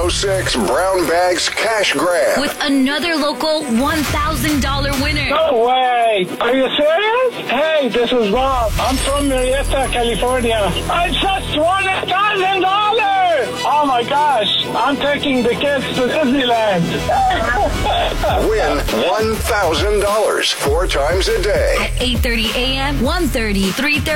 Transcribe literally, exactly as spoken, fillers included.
oh six Brown Bags Cash Grab. With another local one thousand dollars winner. No way. Are you serious? Hey, this is Bob. I'm from Murrieta, California. I just won one thousand dollars. Oh my gosh. I'm taking the kids to Disneyland. Win one thousand dollars four times a day. At eight thirty a.m., one thirty, three thirty.